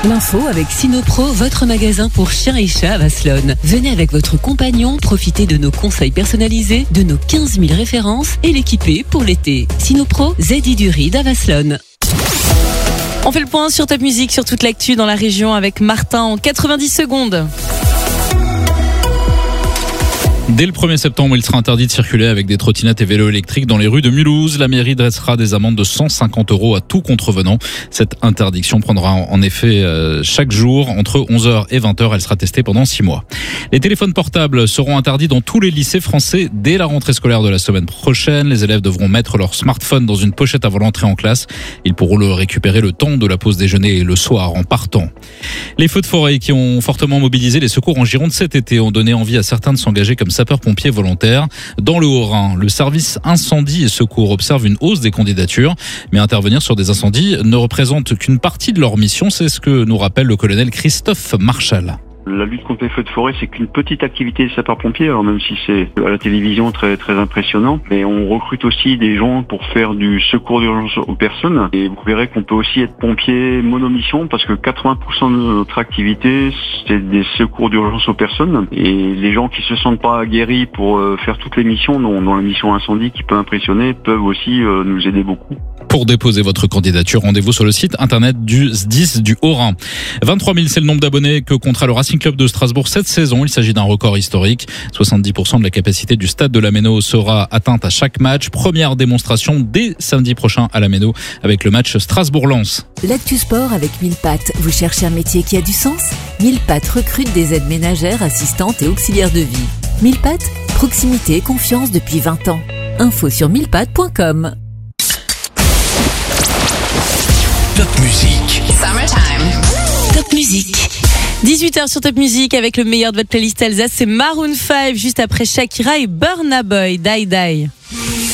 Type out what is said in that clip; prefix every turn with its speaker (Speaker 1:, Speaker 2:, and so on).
Speaker 1: L'info avec Sinopro, votre magasin pour chiens et chats à Vasselonne. Venez avec votre compagnon, profitez de nos conseils personnalisés, de nos 15 000 références et l'équiper pour l'été. Sinopro, Zedi du Ride à Vasselonne.
Speaker 2: On fait le point sur Top Music, sur toute l'actu dans la région avec Martin en 90 secondes.
Speaker 3: Dès le 1er septembre, il sera interdit de circuler avec des trottinettes et vélos électriques dans les rues de Mulhouse. La mairie dressera des amendes de 150 € à tout contrevenant. Cette interdiction prendra en effet chaque jour entre 11h et 20h. Elle sera testée pendant 6 mois. Les téléphones portables seront interdits dans tous les lycées français dès la rentrée scolaire de la semaine prochaine. Les élèves devront mettre leur smartphone dans une pochette avant l'entrée en classe. Ils pourront le récupérer le temps de la pause déjeuner et le soir en partant. Les feux de forêt qui ont fortement mobilisé les secours en Gironde cet été ont donné envie à certains de s'engager comme sapeurs-pompiers volontaires. Dans le Haut-Rhin, le service incendie et secours observe une hausse des candidatures, mais intervenir sur des incendies ne représente qu'une partie de leur mission. C'est ce que nous rappelle le colonel Christophe Marchal.
Speaker 4: La lutte contre les feux de forêt, c'est qu'une petite activité des sapeurs-pompiers, alors même si c'est à la télévision très très impressionnant, mais on recrute aussi des gens pour faire du secours d'urgence aux personnes, et vous verrez qu'on peut aussi être pompier monomission, parce que 80% de notre activité, c'est des secours d'urgence aux personnes, et les gens qui se sentent pas guéris pour faire toutes les missions, dont la mission incendie qui peut impressionner, peuvent aussi nous aider beaucoup.
Speaker 3: Pour déposer votre candidature, rendez-vous sur le site internet du SDIS du Haut-Rhin. 23 000, c'est le nombre d'abonnés que comptera le Racing Club de Strasbourg cette saison. Il s'agit d'un record historique. 70% de la capacité du stade de la Méno sera atteinte à chaque match. Première démonstration dès samedi prochain à la Méno avec le match Strasbourg-Lens.
Speaker 5: L'actu sport avec Mille Pattes. Vous cherchez un métier qui a du sens ? Mille Pattes recrute des aides ménagères, assistantes et auxiliaires de vie. Mille Pattes, proximité et confiance depuis 20 ans. Info sur millepattes.com.
Speaker 6: Top Music.
Speaker 1: Summertime. Top Music.
Speaker 2: 18h sur Top Music avec le meilleur de votre playlist Alsace, c'est Maroon 5 juste après Shakira et Burna Boy, Die Die.